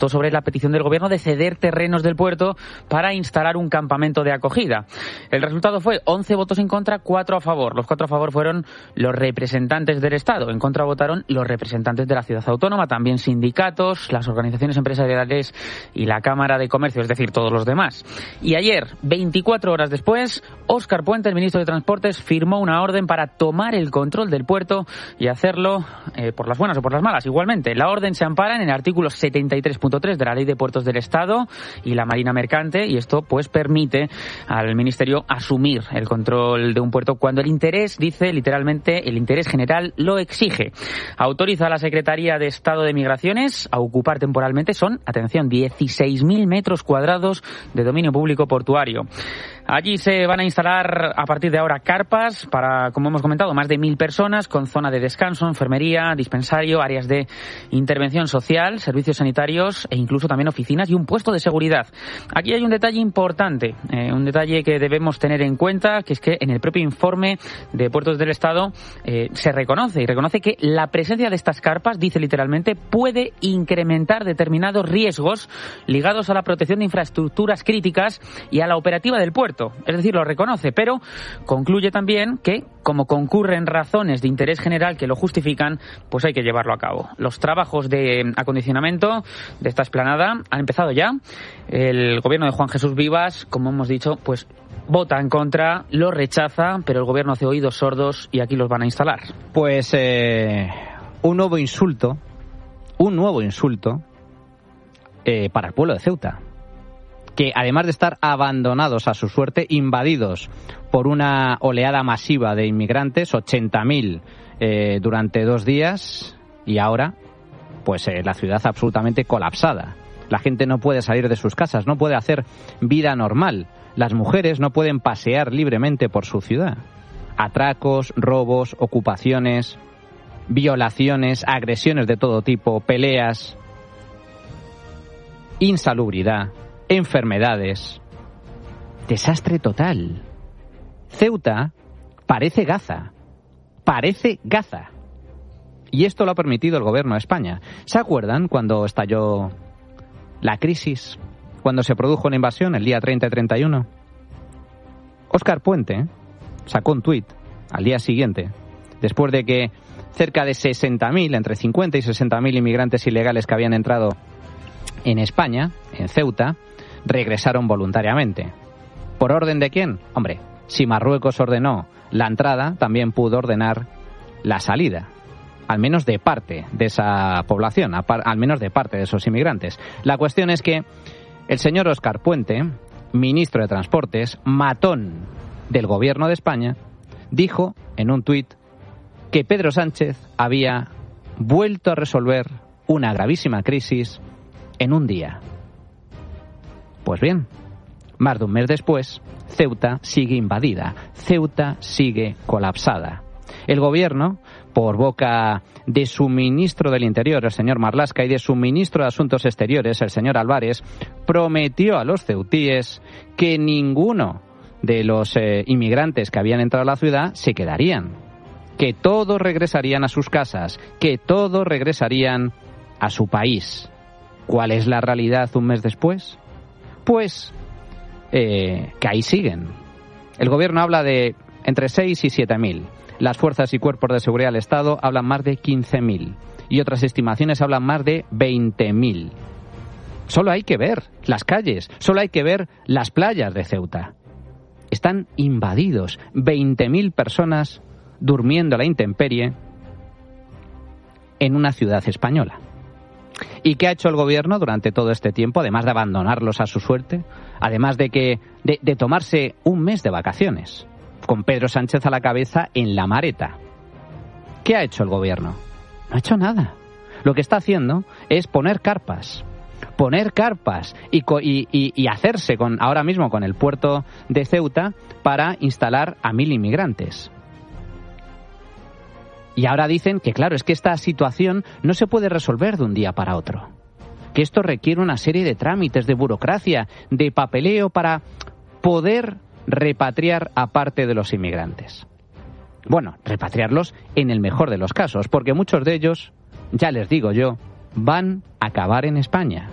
alertó sobre la petición del gobierno de ceder terrenos del puerto para instalar un campamento de acogida. El resultado fue 11 votos en contra, 4 a favor. Los 4 a favor fueron los representantes del Estado. En contra votaron los representantes de la ciudad autónoma, también sindicatos, las organizaciones empresariales y la Cámara de Comercio, es decir, todos los demás. Y ayer, 24 horas después, Óscar Puente, el ministro de Transportes, firmó una orden para tomar el control del puerto y hacerlo por las buenas o por las malas. Igualmente, la orden se ampara en el artículo 73.3 de la Ley de Puertos del Estado y la Marina Mercante, y esto pues permite al Ministerio asumir el control de un puerto cuando el interés, dice literalmente, el interés general lo exige. Autoriza a la Secretaría de Estado de Migraciones a ocupar temporalmente, son, atención, 16.000 metros cuadrados de dominio público portuario. Allí se van a instalar a partir de ahora carpas para, como hemos comentado, más de 1.000 personas con zona de descanso, enfermería, dispensario, áreas de intervención social, servicios sanitarios e incluso también oficinas y un puesto de seguridad. Aquí hay un detalle importante, un detalle que debemos tener en cuenta, que es que en el propio informe de Puertos del Estado se reconoce que la presencia de estas carpas, dice literalmente, puede incrementar determinados riesgos ligados a la protección de infraestructuras críticas y a la operativa del puerto. Es decir, lo reconoce, pero concluye también que, como concurren razones de interés general que lo justifican, pues hay que llevarlo a cabo. Los trabajos de acondicionamiento de esta explanada han empezado ya. El gobierno de Juan Jesús Vivas, como hemos dicho, pues vota en contra, lo rechaza, pero el gobierno hace oídos sordos y aquí los van a instalar. Pues un nuevo insulto para el pueblo de Ceuta, que además de estar abandonados a su suerte, invadidos por una oleada masiva de inmigrantes, 80.000 durante 2 días, y ahora pues la ciudad absolutamente colapsada. La gente no puede salir de sus casas, no puede hacer vida normal. Las mujeres no pueden pasear libremente por su ciudad. Atracos, robos, ocupaciones, violaciones, agresiones de todo tipo, peleas, insalubridad, enfermedades. Desastre total. Ceuta parece Gaza. Y esto lo ha permitido el gobierno de España. ¿Se acuerdan cuando estalló la crisis? Cuando se produjo la invasión el día 30 y 31. Óscar Puente sacó un tuit al día siguiente, después de que cerca de 60.000, entre 50 y 60.000 inmigrantes ilegales que habían entrado en España, en Ceuta, regresaron voluntariamente. ¿Por orden de quién? Hombre, si Marruecos ordenó la entrada, también pudo ordenar la salida, al menos de parte de esa población, al menos de parte de esos inmigrantes. La cuestión es que el señor Óscar Puente, ministro de Transportes, matón del gobierno de España, dijo en un tuit que Pedro Sánchez había vuelto a resolver una gravísima crisis en un día. Pues bien, más de un mes después, Ceuta sigue invadida, Ceuta sigue colapsada. El gobierno, por boca de su ministro del Interior, el señor Marlaska, y de su ministro de Asuntos Exteriores, el señor Álvarez, prometió a los ceutíes que ninguno de los inmigrantes que habían entrado a la ciudad se quedarían, que todos regresarían a sus casas, que todos regresarían a su país. ¿Cuál es la realidad un mes después? Pues que ahí siguen. El gobierno habla de entre 6 y 7.000. Las fuerzas y cuerpos de seguridad del Estado hablan más de 15.000. Y otras estimaciones hablan más de 20.000. Solo hay que ver las calles, solo hay que ver las playas de Ceuta. Están invadidos. 20.000 personas durmiendo a la intemperie en una ciudad española. ¿Y qué ha hecho el gobierno durante todo este tiempo, además de abandonarlos a su suerte? Además de tomarse un mes de vacaciones, con Pedro Sánchez a la cabeza en la maleta. ¿Qué ha hecho el gobierno? No ha hecho nada. Lo que está haciendo es poner carpas y hacerse ahora mismo con el puerto de Ceuta para instalar a 1.000 inmigrantes. Y ahora dicen que, claro, es que esta situación no se puede resolver de un día para otro. Que esto requiere una serie de trámites, de burocracia, de papeleo para poder repatriar a parte de los inmigrantes. Bueno, repatriarlos en el mejor de los casos, porque muchos de ellos, ya les digo yo, van a acabar en España.